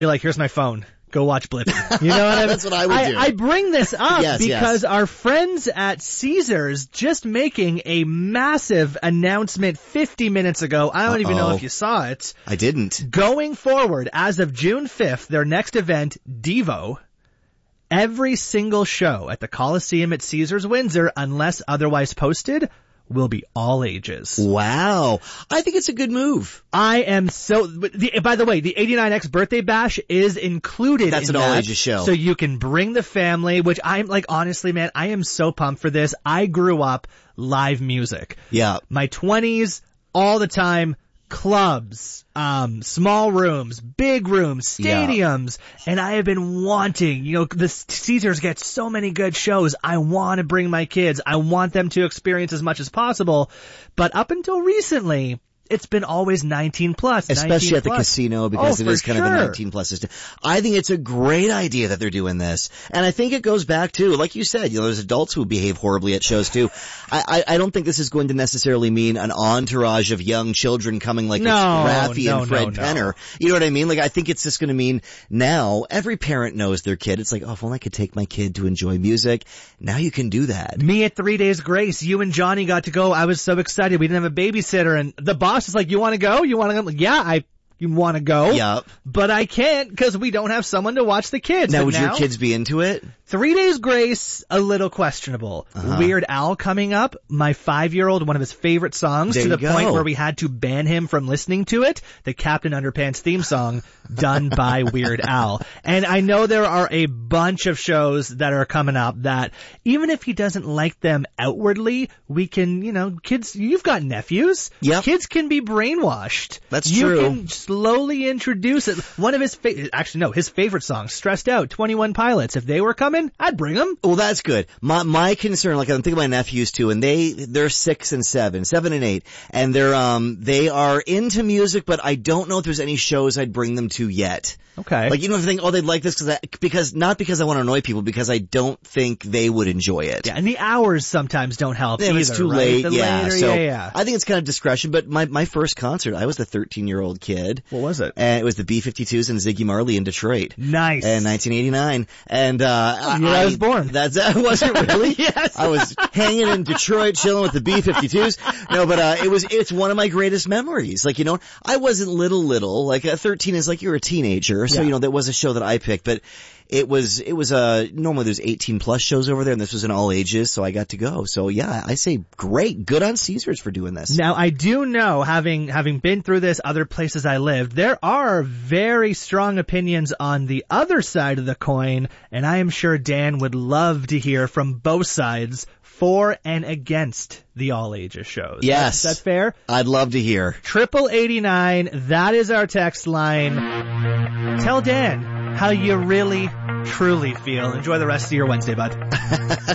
You're like, here's my phone. Go watch Blippi. You know what I mean? That's what I would do. I bring this up Yes, because yes. our friends at Caesars just making a massive announcement 50 minutes ago. I don't even know if you saw it. I didn't. Going forward, as of June 5th, their next event, Devo, every single show at the Coliseum at Caesars Windsor, unless otherwise posted, will be all ages. Wow. I think it's a good move. I am so, by the way, the 89X birthday bash is included. That's in an that, all-ages show. So you can bring the family, which I'm like, honestly, man, I am so pumped for this. I grew up live music. Yeah. My 20s, all the time, clubs, small rooms, big rooms, stadiums, and I have been wanting, the Caesars gets so many good shows. I want to bring my kids. I want them to experience as much as possible. But up until recently, it's been always 19 plus. Especially at the casino, because it is kind of a 19 plus system. I think it's a great idea that they're doing this. And I think it goes back to, like you said, there's adults who behave horribly at shows too. I don't think this is going to necessarily mean an entourage of young children coming like Raffi and Fred Penner. You know what I mean? Like, I think it's just going to mean now every parent knows their kid. It's like, oh, if only I could take my kid to enjoy music. Now you can do that. Me at 3 Days Grace, you and Johnny got to go. I was so excited. We didn't have a babysitter, and the boss is like, you want to go? You want to go? Like, yeah, you want to go. Yep. But I can't because we don't have someone to watch the kids. Now, would your kids be into it? 3 Days Grace, a little questionable. Weird Al coming up, my 5-year-old, one of his favorite songs, to the point where we had to ban him from listening to it, the Captain Underpants theme song, done by Weird Al. And I know there are a bunch of shows that are coming up that, even if he doesn't like them outwardly, we can, kids, you've got nephews. Yep. Kids can be brainwashed. That's true. You can slowly introduce it. One of his his favorite songs, Stressed Out, 21 Pilots. If they were coming, I'd bring them. Well, that's good. My concern, like I'm thinking of my nephews too, and they're 6 and 7 and 8, and they are into music, but I don't know if there's any shows I'd bring them to yet. Okay. Like, you don't think, they'd like this because not because I want to annoy people, because I don't think they would enjoy it. Yeah, and the hours sometimes don't help either, it's too right? late, Later, so yeah. I think it's kind of discretion, but my first concert, I was the 13-year-old kid. What was it? And it was the B-52s and Ziggy Marley in Detroit. Nice. In 1989. And, I was born. Was it really? Yes. I was hanging in Detroit, chilling with the B-52s. No, but, it's one of my greatest memories. Like, I wasn't little. Like, 13 is like you're a teenager. So, that was a show that I picked, but it was normally there's 18 plus shows over there, and this was in all ages, so I got to go. So yeah, I say great, good on Caesars for doing this. Now I do know, having been through this other places I lived, there are very strong opinions on the other side of the coin, and I am sure Dan would love to hear from both sides for and against the all ages shows. Yes. Is that fair? I'd love to hear. 8889, that is our text line. Tell Dan how you really, truly feel. Enjoy the rest of your Wednesday, bud.